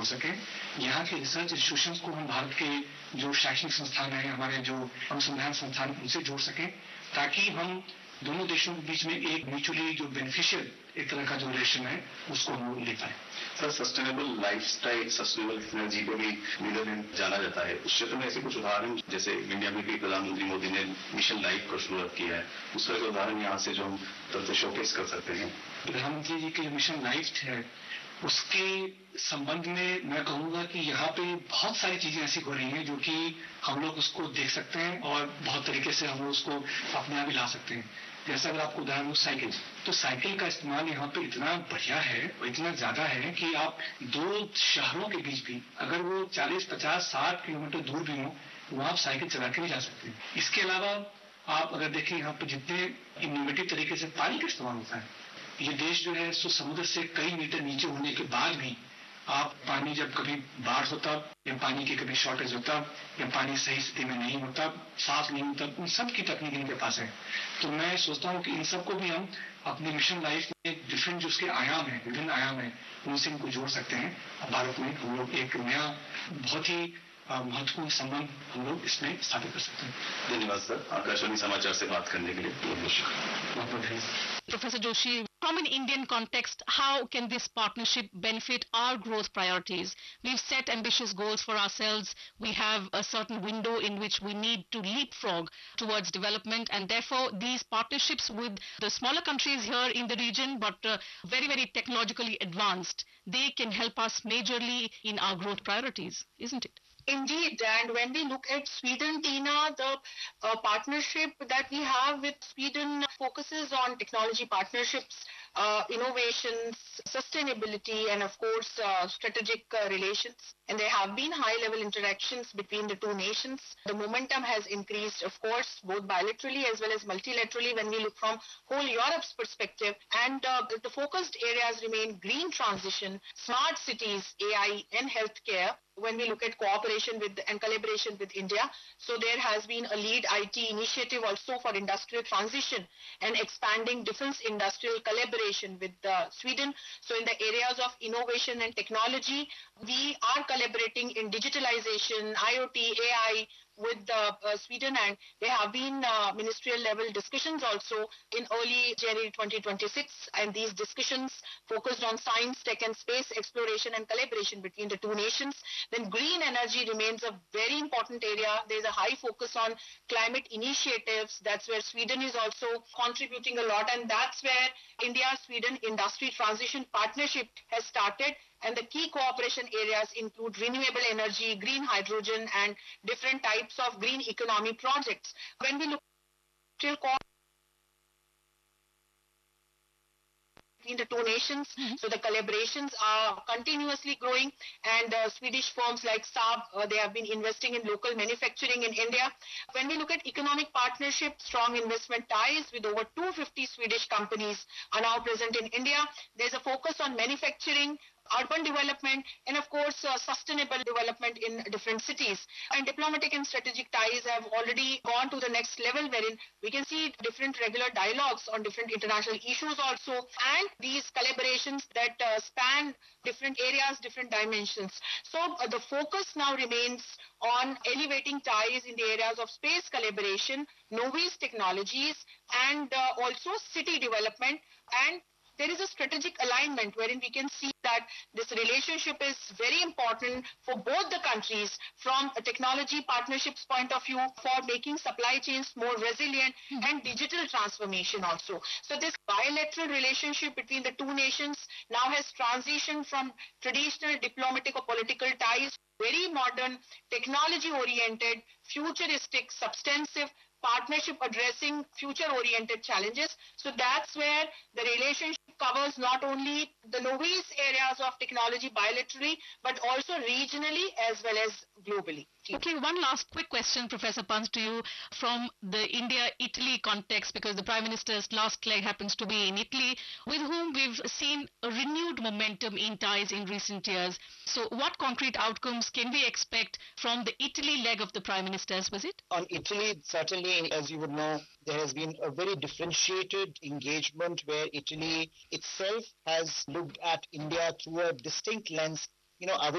हो सके। यहाँ के रिसर्च इंस्टीट्यूशंस को हम भारत के जो शैक्षणिक संस्थान हैं, हमारे जो अनुसंधान संस्थान, उनसे जोड़ सकें, ताकि हम दोनों देशों के बीच में एक म्यूचुअली जो बेनिफिशियल एक तरह का जो रिलेशन है उसको हम ले पाए। Sir, sustainable lifestyle, sustainable energy को भी नीदरलैंड जाना जाता है। उस क्षेत्र में ऐसे कुछ उदाहरण, जैसे इंडिया में भी प्रधानमंत्री मोदी ने मिशन लाइफ को शुरुआत किया है, उसका एक उदाहरण यहाँ से जो हम तुरंत शोकेस कर सकते हैं। प्रधानमंत्री जी के जो मिशन लाइफ है उसके संबंध में मैं कहूँगा कि यहाँ पे बहुत सारी चीजें ऐसी हो रही हैं जो कि हम लोग उसको देख सकते हैं और बहुत तरीके से हम लोग उसको अपने आप ही ला सकते हैं। जैसा अगर आपको उदाहरण हो साइकिल, तो साइकिल का इस्तेमाल यहाँ पे इतना बढ़िया है और इतना ज्यादा है कि आप दो शहरों के बीच भी अगर वो 40, 50, 60 किलोमीटर दूर भी हो, वहाँ आप साइकिल चला के भी जा सकते हैं। इसके अलावा आप अगर देखें यहाँ पे जितने इनोवेटिव तरीके से पानी का इस्तेमाल होता है, ये देश जो है सो समुद्र से कई मीटर नीचे होने के बाद भी आप पानी, जब कभी बाढ़ होता या पानी की कभी शॉर्टेज होता या पानी सही स्थिति में नहीं होता, साफ नहीं होता, उन सब की तकनीक इनके पास है। तो मैं सोचता हूँ कि इन सबको भी हम अपने मिशन लाइफ में डिफरेंट जो उसके आयाम है, विभिन्न आयाम है, उनसे इनको जोड़ सकते हैं। भारत में हम लोग एक नया बहुत ही महत्वपूर्ण संबंध हम लोग इसमें स्थापित कर सकते हैं। धन्यवाद सर, आकाशवाणी समाचार से बात करने के लिए बहुत शुक्रिया। Professor Joshi, from an Indian context, how can this partnership benefit our growth priorities? We've set ambitious goals for ourselves. We have a certain window in which we need to leapfrog towards development, and therefore these partnerships with the smaller countries here in the region, but very, very technologically advanced, they can help us majorly in our growth priorities, isn't it? Indeed, and when we look at Sweden, Tina, the partnership that we have with Sweden focuses on technology partnerships, innovations, sustainability, and of course strategic relations. And there have been high-level interactions between the two nations. The momentum has increased, of course, both bilaterally as well as multilaterally when we look from whole Europe's perspective. And the focused areas remain green transition, smart cities, AI, and healthcare. When we look at cooperation with and collaboration with India, so there has been a lead IT initiative also for industrial transition and expanding defense industrial collaboration with Sweden. So in the areas of innovation and technology, we are collaborating in digitalization, IoT, AI with Sweden, and there have been ministerial level discussions also in early January 2026, and these discussions focused on science, tech and space exploration and collaboration between the two nations. Then green energy remains a very important area. There is a high focus on climate initiatives. That's where Sweden is also contributing a lot, and that's where India-Sweden Industry Transition Partnership has started. And the key cooperation areas include renewable energy, green hydrogen, and different types of green economy projects. When we look at between the two nations, so the collaborations are continuously growing, and Swedish firms like Saab, they have been investing in local manufacturing in India. When we look at economic partnership, strong investment ties with over 250 Swedish companies are now present in India. There's a focus on manufacturing, urban development, and of course sustainable development in different cities. And diplomatic and strategic ties have already gone to the next level, wherein we can see different regular dialogues on different international issues also, and these collaborations that span different areas, different dimensions. So the focus now remains on elevating ties in the areas of space collaboration, novel technologies, and also city development. And there is a strategic alignment wherein we can see that this relationship is very important for both the countries from a technology partnerships point of view, for making supply chains more resilient and digital transformation also. So this bilateral relationship between the two nations now has transitioned from traditional diplomatic or political ties, very modern, technology-oriented, futuristic, substantive partnership addressing future-oriented challenges. So that's where the relationship covers not only the novice areas of technology bilaterally, but also regionally as well as globally. Okay, one last quick question, Professor Pant, to you from the India-Italy context, because the Prime Minister's last leg happens to be in Italy, with whom we've seen a renewed momentum in ties in recent years. So what concrete outcomes can we expect from the Italy leg of the Prime Minister's visit? On Italy, certainly, as you would know, there has been a very differentiated engagement where Italy itself has looked at India through a distinct lens, away